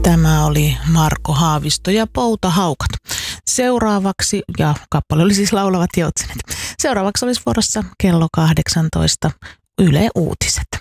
Tämä oli Marko Haavisto ja Poutahaukat. Seuraavaksi, ja kappale oli siis Laulavat joutsenet. Seuraavaksi olisi vuorossa kello 18 Yle Uutiset.